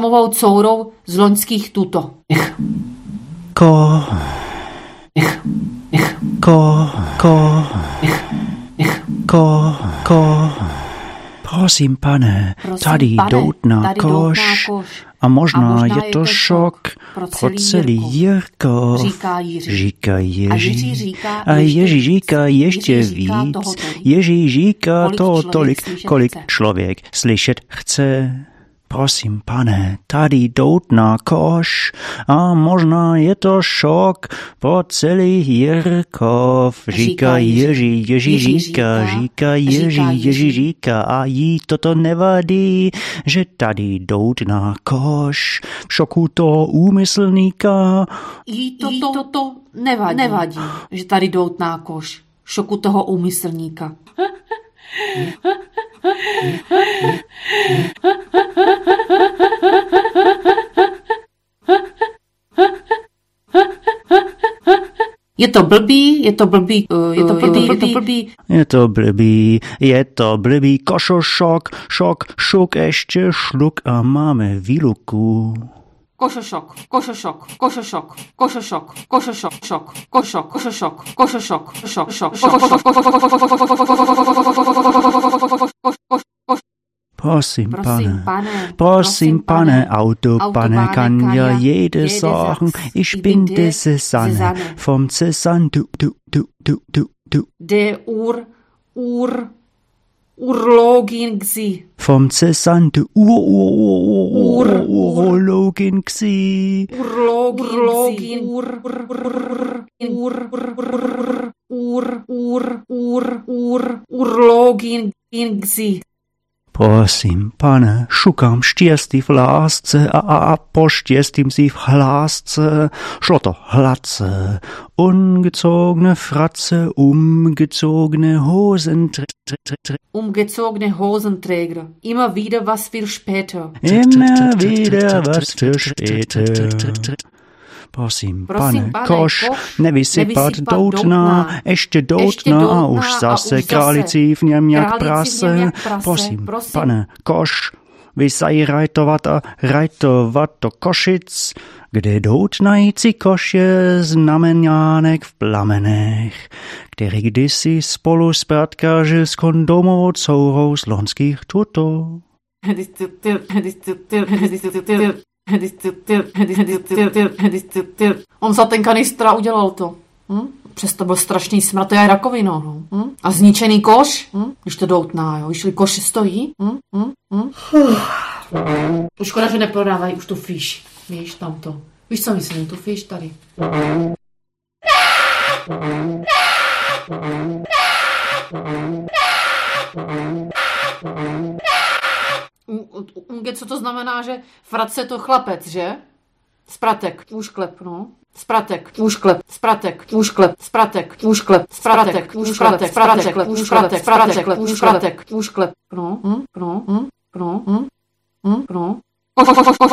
chrámovou courou z loňských tuto. Prosím, pane, tady doutná koš a možná je to šok pro celý Jirko, říká Jiří. A Jiří říká ještě víc. Jiří říká to tolik, kolik člověk slyšet chce. Prosím, pane, tady doutná koš a možná je to šok pro celý Jirkov, říká Jiří. Jiří říká a jí toto nevadí, že tady doutná koš v šoku toho úmyslníka. Jí toto nevadí, že tady doutná koš v šoku toho úmyslníka. Je to blbý, košošok, šok ještě šluk a máme výluku. Košošok. Prosím, pane, Auto, pane, kann ja jede sagen, ich bin de Cézanne, vom Cézanne, du. Der Urologin gsi. Vom Cézanne, du Urologin gsi. Urologin gsi. Prosím, pane, šukám štěstí v lásce a po štěstím si v hlásce šlo to hladce. Ungezogene Fratze, umgezogene Hosenträger. Immer wieder was für später. Prosím, pane, koš, nevysypat doutná, ještě doutná a už zase králicí v něm jak prase. Prosím, pane, koš, vysaj rajtovat do Košic, kde doutnající koš je znamenánek v plamenech, který kdysi spolu zpratka žil s kondomovou courou z loňských tuto. On za ten kanistra udělal to. Přesto byl strašný smrad, to je rakovina. A zničený koš, když to doutná, jo. Když koš stojí. Už škoda, že neprodávají už tu fíš. Víš, tamto. Víš, co myslím, tu fíš tady. Co to znamená, že Fratce je to chlapec, že? Spratek, úšklep, no. Spratek, úšklep, spratek, úšklep, spratek, úšklep, spratek, úšklep, spratek, úšklep, spratek, úšklep, úšklep, no.